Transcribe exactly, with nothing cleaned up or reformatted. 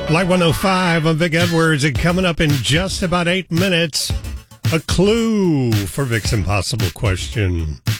Light one oh five, I'm Vic Edwards, and coming up in just about eight minutes, a clue for Vic's impossible question.